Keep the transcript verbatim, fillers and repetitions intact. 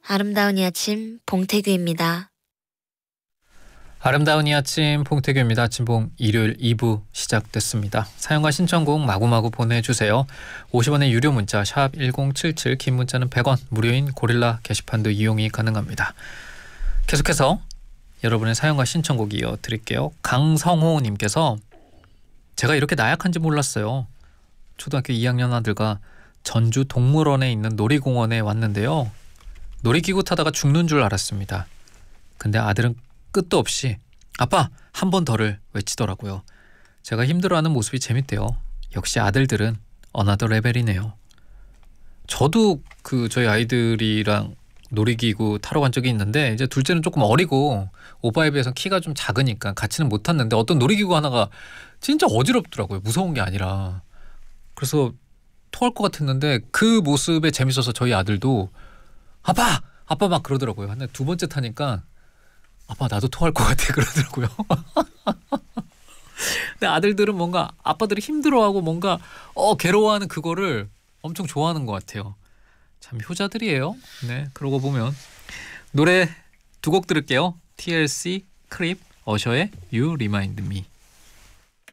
아름다운 이 아침 봉태규입니다. 아름다운 이 아침 봉태규입니다. 아침봉 일요일 이 부 시작됐습니다. 사연과 신청곡 마구마구 보내주세요. 오십 원의 유료 문자 샵 일공칠칠, 긴 문자는 백 원, 무료인 고릴라 게시판도 이용이 가능합니다. 계속해서 여러분의 사연과 신청곡 이어드릴게요. 강성호님께서 제가 이렇게 나약한지 몰랐어요. 초등학교 이 학년 아들과 전주 동물원에 있는 놀이공원에 왔는데요. 놀이기구 타다가 죽는 줄 알았습니다. 근데 아들은 끝도 없이 아빠 한 번 더를 외치더라고요. 제가 힘들어하는 모습이 재밌대요. 역시 아들들은 어나더 레벨이네요. 저도 그 저희 아이들이랑 놀이기구 타러 간 적이 있는데 이제 둘째는 조금 어리고 오빠에 비해서 키가 좀 작으니까 같이는 못 탔는데 어떤 놀이기구 하나가 진짜 어지럽더라고요. 무서운 게 아니라. 그래서 토할 것 같았는데 그 모습에 재밌어서 저희 아들도 아빠! 아빠 막 그러더라고요. 근데 두 번째 타니까 아빠 나도 토할 것 같아 그러더라고요. 근데 아들들은 뭔가 아빠들이 힘들어하고 뭔가 어 괴로워하는 그거를 엄청 좋아하는 것 같아요. 참 효자들이에요. 네, 그러고 보면 노래 두 곡 들을게요. 티엘씨, 크립, 어셔의 You Remind Me.